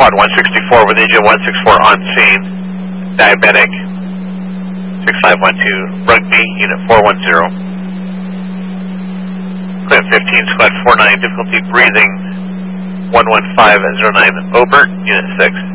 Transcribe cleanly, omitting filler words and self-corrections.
Quad 164 with engine 164 on scene. Diabetic 6512. Rugby Unit 410. Climb 15 Squad 49. Difficulty breathing 115 at 09. Obert Unit 6.